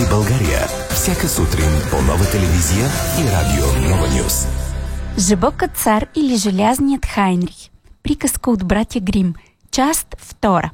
Гледай България. Всяка сутрин по Нова телевизия и радио Нова Нюз. Жабокът цар или желязният Хайнрих. Приказка от братя Грим. Част 2.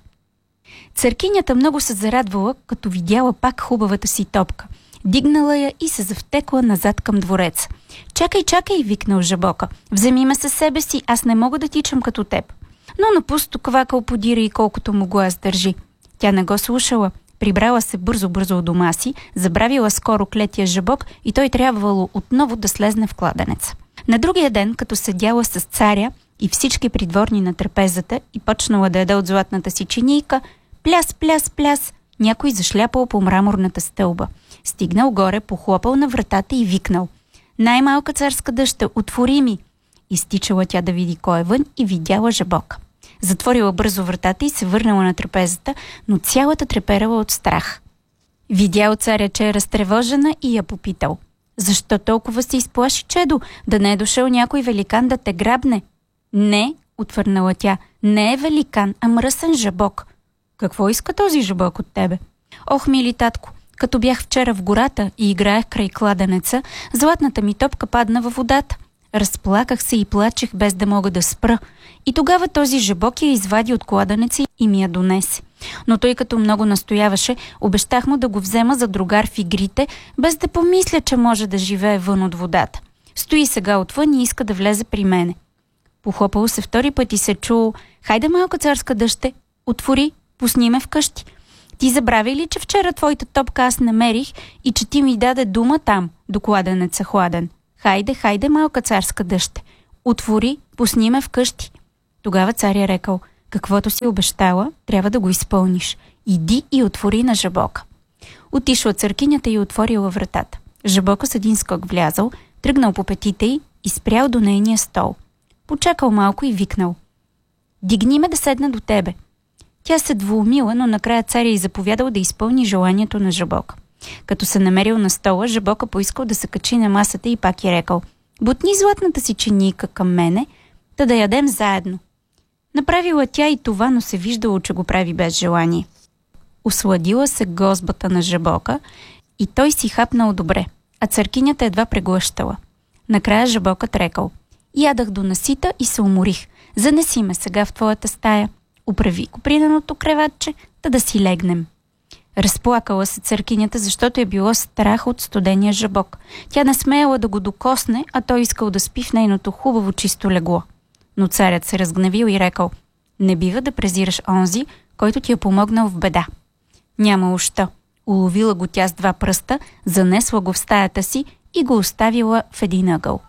Църкинята много се зарадвала, като видяла пак хубавата си топка. Дигнала я и се завтекла назад към двореца. Чакай, чакай, викнал Жабока. Вземи ме със себе си, аз не мога да тичам като теб. Но напусто квакал подира и колкото му глас държи. Тя не го слушала. Прибрала се бързо у дома си, забравила скоро клетия Жабок и той трябвало отново да слезне в кладенеца. На другия ден, като седяла с царя и всички придворни на трапезата и почнала да яде от златната си чинийка, пляс, пляс, пляс, някой зашляпал по мраморната стълба. Стигнал горе, похлопал на вратата и викнал: „Най-малка царска дъща, отвори ми!“ Изтичала тя да види кой е вън и видяла Жабока. Затворила бързо вратата и се върнала на трапезата, но цялата треперала от страх. Видял царя, че е разтревожена и я попитал: „Защо толкова се изплаши, чедо? Да не е дошъл някой великан да те грабне?“ „Не“, отвърнала тя, „не е великан, а мръсен Жабок.“ „Какво иска този Жабок от тебе?“ „Ох, мили татко, като бях вчера в гората и играех край кладенеца, златната ми топка падна във водата. Разплаках се и плачех без да мога да спра. И тогава този Жабок я извади от кладенеца и ми я донесе. Но той като много настояваше, обещах му да го взема за другар в игрите, без да помисля, че може да живее вън от водата. Стои сега отвън и иска да влезе при мене.“ Похлопало се втори път и се чул: „Хайде, малка царска дъще, отвори, пусни ме вкъщи. Ти забрави ли, че вчера твоята топка аз намерих и че ти ми даде дума там, до кладенеца хладен? Хайде, хайде, малка царска дъще, отвори, пусни ме вкъщи.“ Тогава царя рекал: „Каквото си обещала, трябва да го изпълниш. Иди и отвори на Жабока.“ Отишла църкинята и отворила вратата. Жабока с един скок влязал, тръгнал по петите й и спрял до нейния стол. Почакал малко и викнал: „Дигни ме да седна до тебе.“ Тя се двоумила, но накрая царя й заповядал да изпълни желанието на Жабока. Като се намерил на стола, Жабока поискал да се качи на масата и пак й рекал: „Бутни златната си чинийка към мене, да ядем заедно.“ Направила тя и това, но се виждало, че го прави без желание. Осладила се гозбата на Жабока и той си хапнал добре, а църкинята едва преглъщала. Накрая Жабокът рекал: „Ядах до насита и се уморих. Занеси ме сега в твоята стая. Управи коприненото креватче, да си легнем.“ Разплакала се църкинята, защото е било страх от студения Жабок. Тя не смеяла да го докосне, а той искал да спи в нейното хубаво чисто легло. Но царят се разгневил и рекал: „Не бива да презираш онзи, който ти е помогнал в беда.“ Нямало що. Уловила го тя с два пръста, занесла го в стаята си и го оставила в един ъгъл.